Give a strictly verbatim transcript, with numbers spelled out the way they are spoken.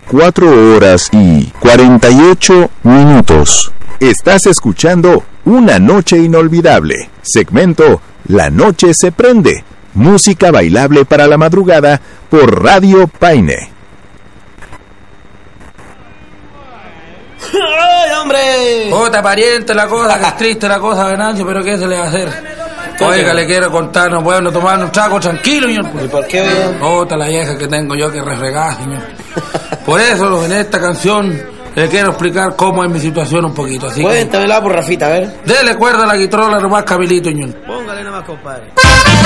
cuatro horas y cuarenta y ocho minutos. Estás escuchando Una Noche Inolvidable, segmento La Noche se Prende, música bailable para la madrugada por Radio Paine. ¡Ay, hombre! Puta, pariente la cosa, que es triste la cosa, Venancio, pero ¿qué se le va a hacer? Oiga, le quiero contar, no pueden tomar un trago tranquilo, señor. ¿Y por qué, oiga? Puta, la vieja que tengo yo que refregar, señor. Por eso, en esta canción, le quiero explicar cómo es mi situación un poquito, así que... Cuéntamela por Rafita, a ver. Dele cuerda a la guitarra nomás, Camilito, señor. Póngale nomás, compadre.